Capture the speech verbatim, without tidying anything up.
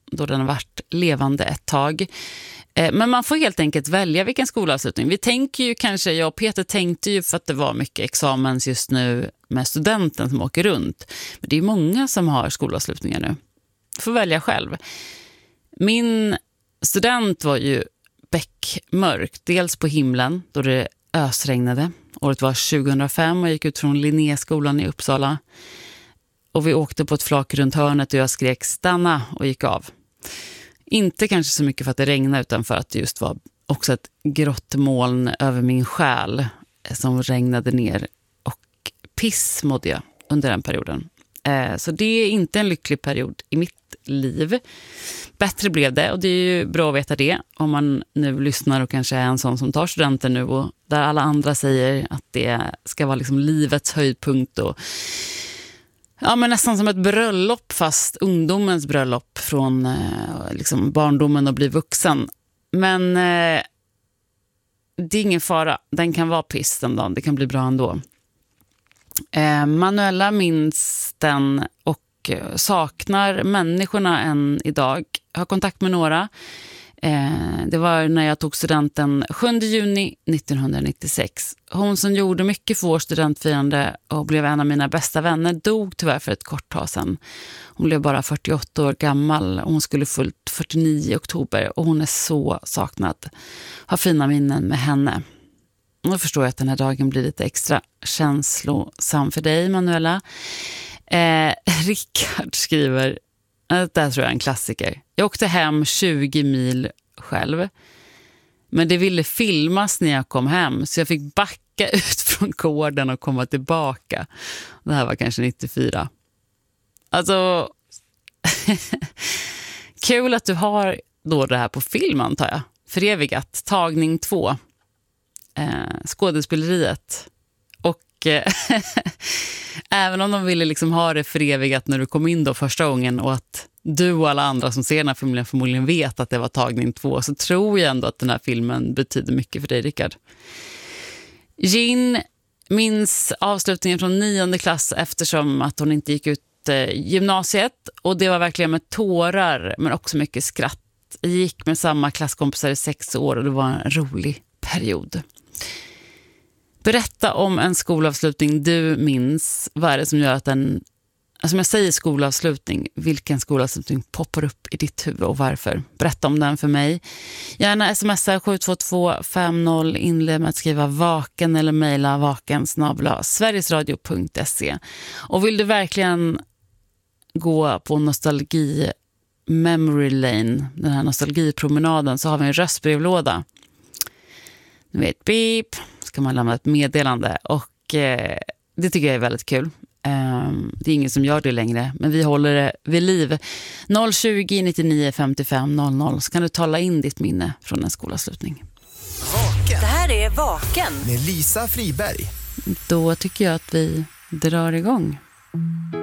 då den har varit levande ett tag. Men man får helt enkelt välja vilken skolavslutning. Vi tänker ju kanske, jag och Peter tänkte ju för att det var mycket examens just nu med studenten som åker runt. Men det är många som har skolavslutningar nu. Får välja själv. Min student var ju beckmörk. Dels på himlen då det ösregnade. Året var tjugohundrafem och jag gick ut från Linnéskolan i Uppsala. Och vi åkte på ett flak runt hörnet och jag skrek stanna och gick av. Inte kanske så mycket för att det regnade utan för att det just var också ett grått moln över min själ som regnade ner. Och piss mådde jag under den perioden. Eh, så det är inte en lycklig period i mitt liv. Bättre blev det och det är ju bra att veta det. Om man nu lyssnar och kanske är en sån som tar studenten nu och där alla andra säger att det ska vara liksom livets höjdpunkt och ja, men nästan som ett bröllop fast ungdomens bröllop från eh, liksom barndomen och bli vuxen. Men eh, det är ingen fara. Den kan vara piss den dagen. Det kan bli bra ändå. Eh, Manuela minns den och eh, saknar människorna än idag. Har kontakt med några. Eh, det var när jag tog studenten sjunde juni nittonhundranittiosex. Hon som gjorde mycket för vår studentfirande och blev en av mina bästa vänner dog tyvärr för ett kort tag sedan. Hon blev bara fyrtioåtta år gammal och hon skulle fullt fyrtionio i oktober och hon är så saknad. Har fina minnen med henne. Nu förstår jag att den här dagen blir lite extra känslosam för dig, Manuela. Eh, Rickard skriver, det där tror jag är en klassiker. Jag åkte hem tjugo mil själv. Men det ville filmas när jag kom hem. Så jag fick backa ut från gården och komma tillbaka. Det här var kanske nittiofyra. Alltså, kul att du har då det här på film antar jag. Förevigat, tagning två. Eh, skådespeleriet. Och eh, även om de ville liksom ha det förevigat när du kom in då första gången och att du och alla andra som ser den här filmen förmodligen vet att det var tagning två så tror jag ändå att den här filmen betyder mycket för dig, Rickard. Gin minns avslutningen från nionde klass eftersom att hon inte gick ut eh, gymnasiet och det var verkligen med tårar men också mycket skratt. Jag gick med samma klasskompisar i sex år och det var en rolig period. Berätta om en skolavslutning du minns. Vad är det som gör att en, alltså jag säger skolavslutning, vilken skolavslutning poppar upp i ditt huvud och varför? Berätta om den för mig. Gärna smsa sju två två fem noll, inled med att skriva vaken eller mejla vaken snabel-a sverigesradio punkt se. Och vill du verkligen gå på nostalgi memory lane, den här nostalgipromenaden, så har vi en röstbrevlåda. Ni vet, beep, ska man lämna ett meddelande och eh, det tycker jag är väldigt kul. Eh, det är ingen som gör det längre, men vi håller det vid liv. noll tjugo nittionio femtiofem noll noll så kan du tala in ditt minne från en skolavslutning. Vaken. Det här är Vaken med Lisa Friberg. Då tycker jag att vi drar igång.